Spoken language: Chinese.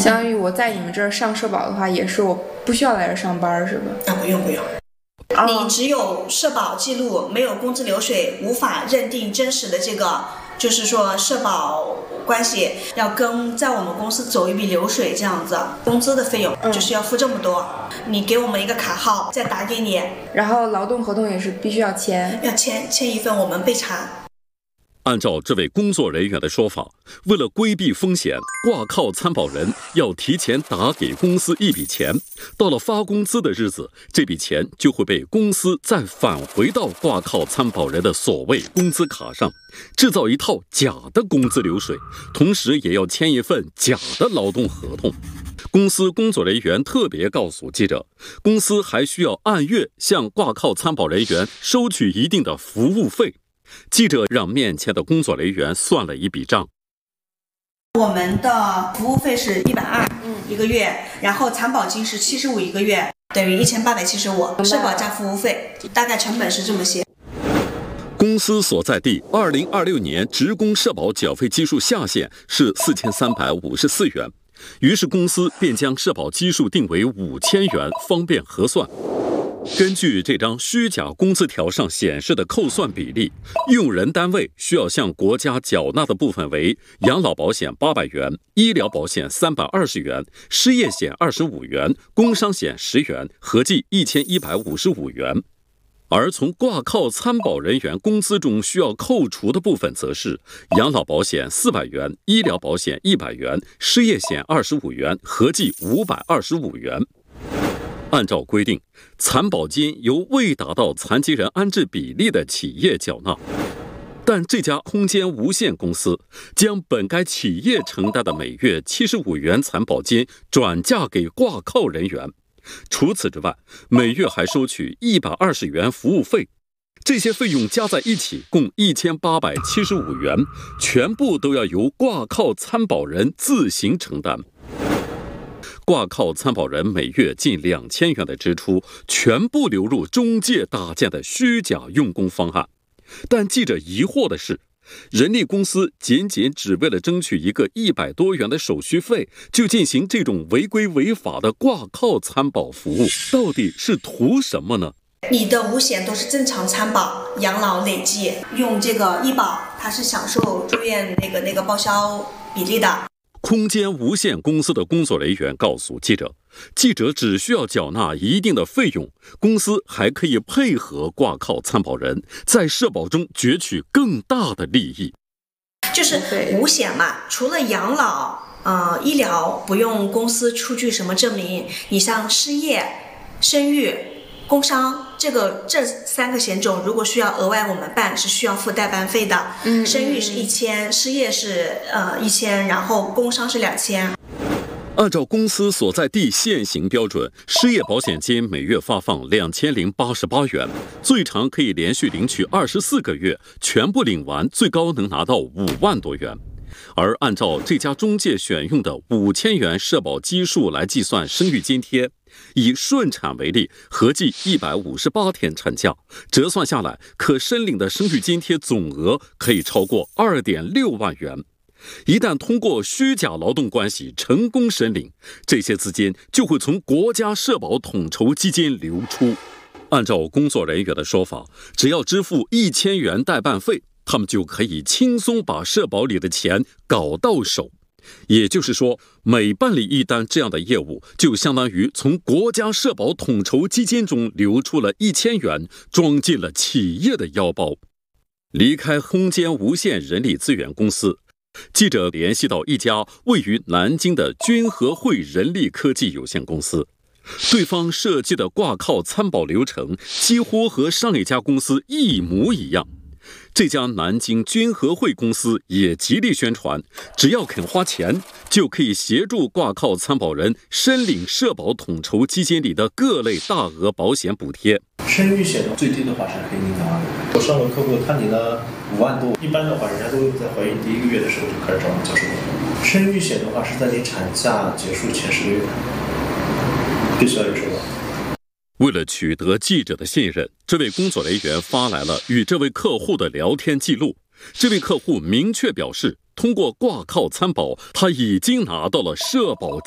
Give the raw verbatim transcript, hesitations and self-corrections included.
相当于我在你们这儿上社保的话，也是我不需要来这上班，是吧？ 啊，不用不用。你只有社保记录，没有工资流水，无法认定真实的这个，就是说社保关系要跟在我们公司走一笔流水，这样子工资的费用就是要付这么多。嗯、你给我们一个卡号，再打给你。 然后劳动合同也是必须要签， 要签签一份，我们备查。 按照这位工作人员的说法，为了规避风险，挂靠参保人要提前打给公司一笔钱，到了发工资的日子，这笔钱就会被公司再返回到挂靠参保人的所谓工资卡上，制造一套假的工资流水，同时也要签一份假的劳动合同。公司工作人员特别告诉记者，公司还需要按月向挂靠参保人员收取一定的服务费。记者让面前的工作人员算了一笔账， 我们的服务费是一百二一个月，然后残保金是七十五一个月，等于一千八百七十五，社保加服务费，大概成本是这么些。 公司所在地二零二六年职工社保缴费基数下限是四千三百五十四元，于是公司便将社保基数定为五千元，方便核算。根据这张虚假工资条上显示的扣算比例，用人单位需要向国家缴纳的部分为养老保险八百元、医疗保险三百二十元、失业险二十五元、工伤险十元，合计一千一百五十五元。而从挂靠参保人员工资中需要扣除的部分，则是养老保险四百元、医疗保险一百元、失业险二十五元，合计五百二十五元。按照规定，残保金由未达到残疾人安置比例的企业缴纳，但这家空间无限公司将本该企业承担的每月七十五元残保金转嫁给挂靠人员。除此之外，每月还收取一百二十元服务费，这些费用加在一起共一千八百七十五元，全部都要由挂靠参保人自行承担。挂靠参保人每月近两千元的支出，全部流入中介搭建的虚假用工方案。但记者疑惑的是，人力公司仅仅只为了争取一个一百多元的手续费，就进行这种违规违法的挂靠参保服务，到底是图什么呢？ 你的五险都是正常参保、养老累计，用这个医保，它是享受住院那个那个报销比例的。 空间无限公司的工作人员告诉记者，记者只需要缴纳一定的费用，公司还可以配合挂靠参保人，在社保中攫取更大的利益。 就是五险嘛，除了养老、呃、医疗不用公司出具什么证明，你像失业、生育、工伤，这个这三个险种如果需要额外我们办，是需要付代办费的。嗯，生育是一千，失业是呃一千，然后工伤是两千。 按照公司所在地现行标准，失业保险金每月发放两千零八十八元，最长可以连续领取二十四个月，全部领完最高能拿到五万多元。而按照这家中介选用的五千元社保基数来计算生育津贴，以顺产为例，合计一百五十八天产假，折算下来可申领的生育津贴总额可以超过二点六万元。一旦通过虚假劳动关系成功申领，这些资金就会从国家社保统筹基金流出。按照工作人员的说法，只要支付一千元代办费，他们就可以轻松把社保里的钱搞到手。也就是说，每办理一单这样的业务，就相当于从国家社保统筹基金中流出了一千元，装进了企业的腰包。离开空间无限人力资源公司，记者联系到一家位于南京的君和汇人力科技有限公司，对方设计的挂靠参保流程几乎和上一家公司一模一样。这家南京君和汇公司也极力宣传，只要肯花钱，就可以协助挂靠参保人申领社保统筹基金里的各类大额保险补贴。 生育险最低的话是可以领的，我上轮客户他领了五万多，一般的话人家都在怀孕第一个月的时候就开始找我们交社保。生育险的话是在你产假结束前十个月必须要有社保。 为了取得记者的信任，这位工作人员发来了与这位客户的聊天记录。这位客户明确表示，通过挂靠参保，他已经拿到了社保